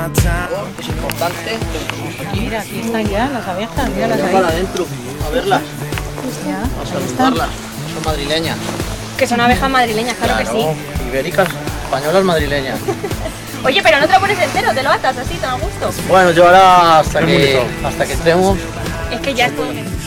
Es importante. Mira, aquí están ya las abejas, míralas Vamos ahí. para adentro, a verlas. Ya, Vamos a ahí están. saludarlas. Son madrileñas. Que son abejas madrileñas, claro que sí. Ibéricas, españolas madrileñas. Oye, pero no te lo pones entero, te lo atas así, tan a gusto. Bueno, yo ahora hasta que entremos. Es que ya es todo.